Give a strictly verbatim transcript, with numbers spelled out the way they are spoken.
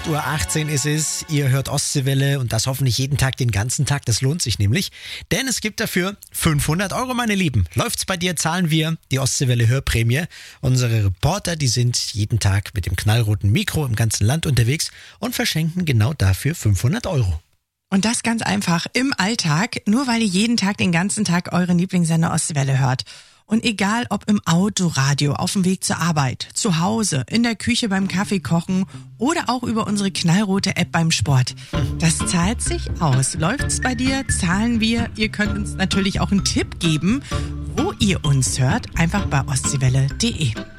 acht Uhr achtzehn ist es, ihr hört Ostseewelle und das hoffentlich jeden Tag, den ganzen Tag. Das lohnt sich nämlich, denn es gibt dafür fünfhundert Euro, meine Lieben. Läuft's bei dir, zahlen wir die Ostseewelle Hörprämie. Unsere Reporter, die sind jeden Tag mit dem knallroten Mikro im ganzen Land unterwegs und verschenken genau dafür fünfhundert Euro. Und das ganz einfach im Alltag, nur weil ihr jeden Tag, den ganzen Tag euren Lieblingssender Ostseewelle hört. Und egal ob im Autoradio, auf dem Weg zur Arbeit, zu Hause, in der Küche beim Kaffee kochen oder auch über unsere knallrote App beim Sport. Das zahlt sich aus. Läuft's bei dir, zahlen wir. Ihr könnt uns natürlich auch einen Tipp geben, wo ihr uns hört. Einfach bei ostseewelle punkt de.